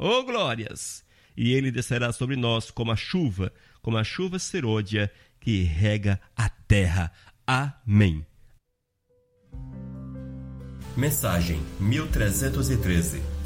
Oh, glórias! E ele descerá sobre nós como a chuva serôdia que rega a terra. Amém. Mensagem 1313